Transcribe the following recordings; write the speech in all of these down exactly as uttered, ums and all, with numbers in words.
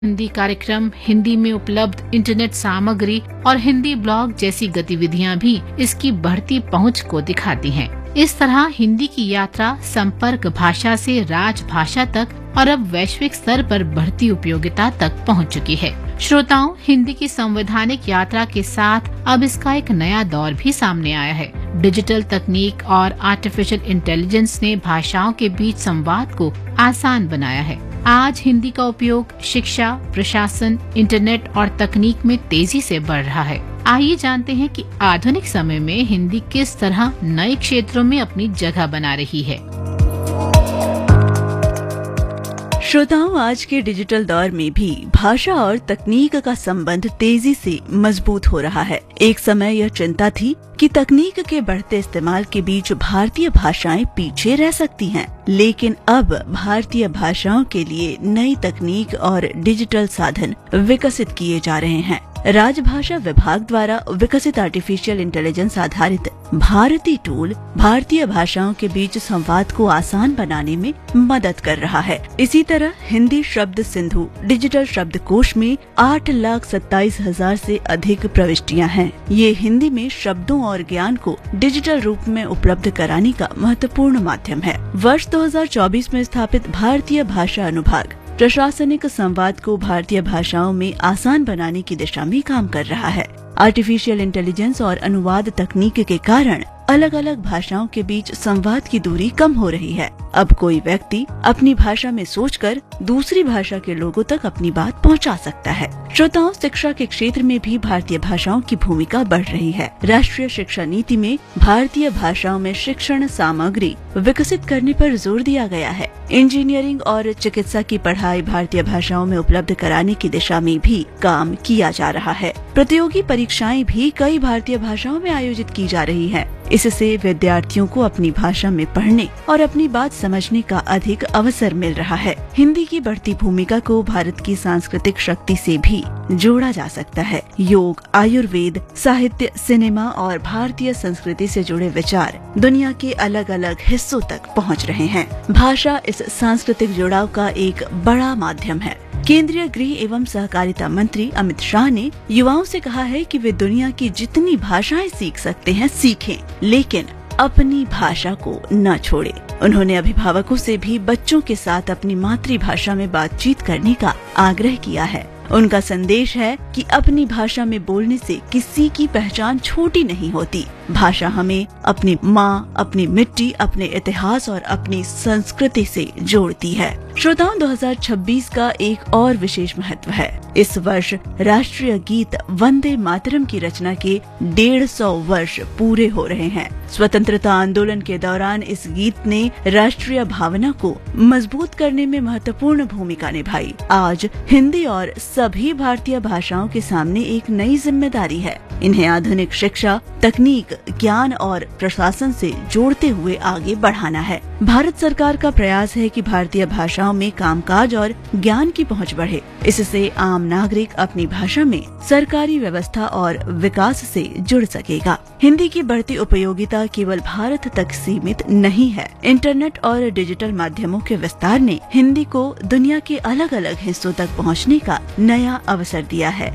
हिंदी कार्यक्रम, हिंदी में उपलब्ध इंटरनेट सामग्री और हिंदी ब्लॉग जैसी गतिविधियां भी इसकी बढ़ती पहुंच को दिखाती हैं। इस तरह हिंदी की यात्रा संपर्क भाषा से राजभाषा तक और अब वैश्विक स्तर पर बढ़ती उपयोगिता तक पहुंच चुकी है। श्रोताओं, हिंदी की संवैधानिक यात्रा के साथ अब इसका एक नया दौर भी सामने आया है। डिजिटल तकनीक और आर्टिफिशियल इंटेलिजेंस ने भाषाओं के बीच संवाद को आसान बनाया है। आज हिंदी का उपयोग शिक्षा, प्रशासन, इंटरनेट और तकनीक में तेजी से बढ़ रहा है। आइए जानते हैं कि आधुनिक समय में हिंदी किस तरह नए क्षेत्रों में अपनी जगह बना रही है। श्रोताओं, आज के डिजिटल दौर में भी भाषा और तकनीक का संबंध तेजी से मजबूत हो रहा है। एक समय यह चिंता थी कि तकनीक के बढ़ते इस्तेमाल के बीच भारतीय भाषाएं पीछे रह सकती हैं, लेकिन अब भारतीय भाषाओं के लिए नई तकनीक और डिजिटल साधन विकसित किए जा रहे हैं। राजभाषा विभाग द्वारा विकसित आर्टिफिशियल इंटेलिजेंस आधारित भारती टूल भारतीय भाषाओं के बीच संवाद को आसान बनाने में मदद कर रहा है। इसी तरह हिंदी शब्द सिंधु डिजिटल शब्दकोश में आठ लाख सत्ताईस हजार से अधिक प्रविष्टियां हैं। ये हिंदी में शब्दों और ज्ञान को डिजिटल रूप में उपलब्ध कराने का महत्वपूर्ण माध्यम है। वर्ष दो हजार चौबीस में स्थापित भारतीय भाषा अनुभाग प्रशासनिक संवाद को भारतीय भाषाओं में आसान बनाने की दिशा में काम कर रहा है। आर्टिफिशियल इंटेलिजेंस और अनुवाद तकनीक के कारण अलग अलग भाषाओं के बीच संवाद की दूरी कम हो रही है। अब कोई व्यक्ति अपनी भाषा में सोचकर दूसरी भाषा के लोगों तक अपनी बात पहुंचा सकता है। श्रोताओं, शिक्षा के क्षेत्र में भी भारतीय भाषाओं की भूमिका बढ़ रही है। राष्ट्रीय शिक्षा नीति में भारतीय भाषाओं में शिक्षण सामग्री विकसित करने पर जोर दिया गया है। इंजीनियरिंग और चिकित्सा की पढ़ाई भारतीय भाषाओं में उपलब्ध कराने की दिशा में भी काम किया जा रहा है। प्रतियोगी परीक्षाएं भी कई भारतीय भाषाओं में आयोजित की जा रही है। इससे विद्यार्थियों को अपनी भाषा में पढ़ने और अपनी बात समझने का अधिक अवसर मिल रहा है। हिंदी की बढ़ती भूमिका को भारत की सांस्कृतिक शक्ति से भी जोड़ा जा सकता है। योग, आयुर्वेद, साहित्य, सिनेमा और भारतीय संस्कृति से जुड़े विचार दुनिया के अलग अलग हिस्सों तक पहुंच रहे हैं। भाषा इस सांस्कृतिक जुड़ाव का एक बड़ा माध्यम है। केंद्रीय गृह एवं सहकारिता मंत्री अमित शाह ने युवाओं से कहा है कि वे दुनिया की जितनी भाषाएं सीख सकते हैं सीखें, लेकिन अपनी भाषा को न छोड़ें। उन्होंने अभिभावकों से भी बच्चों के साथ अपनी मातृभाषा में बातचीत करने का आग्रह किया है। उनका संदेश है कि अपनी भाषा में बोलने से किसी की पहचान छोटी नहीं होती। भाषा हमें अपनी माँ, अपनी मिट्टी, अपने इतिहास और अपनी संस्कृति से जोड़ती है। श्रोताओं, दो हजार छब्बीस का एक और विशेष महत्व है। इस वर्ष राष्ट्रीय गीत वंदे मातरम की रचना के डेढ़ सौ वर्ष पूरे हो रहे हैं। स्वतंत्रता आंदोलन के दौरान इस गीत ने राष्ट्रीय भावना को मजबूत करने में महत्वपूर्ण भूमिका निभाई। आज हिंदी और सभी भारतीय भाषाओं के सामने एक नई जिम्मेदारी है। इन्हें आधुनिक शिक्षा, तकनीक, ज्ञान और प्रशासन से जोड़ते हुए आगे बढ़ाना है। भारत सरकार का प्रयास है कि भारतीय भाषाओं में कामकाज और ज्ञान की पहुंच बढ़े। इससे आम नागरिक अपनी भाषा में सरकारी व्यवस्था और विकास से जुड़ सकेगा। हिंदी की बढ़ती उपयोगिता केवल भारत तक सीमित नहीं है। इंटरनेट और डिजिटल माध्यमों के विस्तार ने हिंदी को दुनिया के अलग अलग हिस्सों तक पहुंचने का नया अवसर दिया है।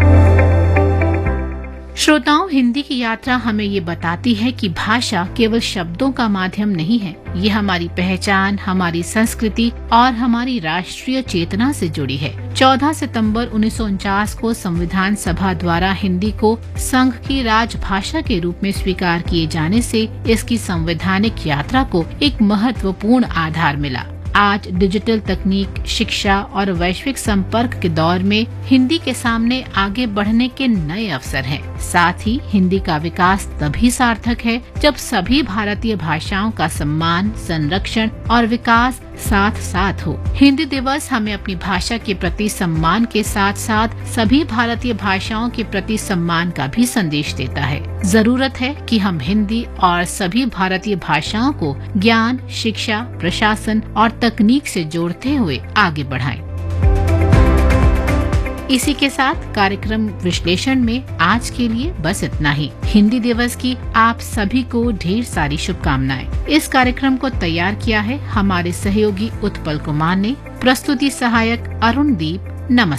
श्रोताओं, हिंदी की यात्रा हमें ये बताती है कि भाषा केवल शब्दों का माध्यम नहीं है। ये हमारी पहचान, हमारी संस्कृति और हमारी राष्ट्रीय चेतना से जुड़ी है। चौदह सितंबर उन्नीस सौ उनचास को संविधान सभा द्वारा हिंदी को संघ की राजभाषा के रूप में स्वीकार किए जाने से इसकी संवैधानिक यात्रा को एक महत्वपूर्ण आधार मिला। आज डिजिटल तकनीक, शिक्षा और वैश्विक संपर्क के दौर में हिंदी के सामने आगे बढ़ने के नए अवसर हैं। साथ ही हिंदी का विकास तभी सार्थक है जब सभी भारतीय भाषाओं का सम्मान, संरक्षण और विकास साथ साथ हो। हिंदी दिवस हमें अपनी भाषा के प्रति सम्मान के साथ साथ सभी भारतीय भाषाओं के प्रति सम्मान का भी संदेश देता है। जरूरत है कि हम हिंदी और सभी भारतीय भाषाओं को ज्ञान, शिक्षा, प्रशासन और तकनीक से जोड़ते हुए आगे बढ़ाएं। इसी के साथ कार्यक्रम विश्लेषण में आज के लिए बस इतना ही। हिंदी दिवस की आप सभी को ढेर सारी शुभकामनाएं। इस कार्यक्रम को तैयार किया है हमारे सहयोगी उत्पल कुमार ने। प्रस्तुति सहायक अरुण दीप, नमस्कार।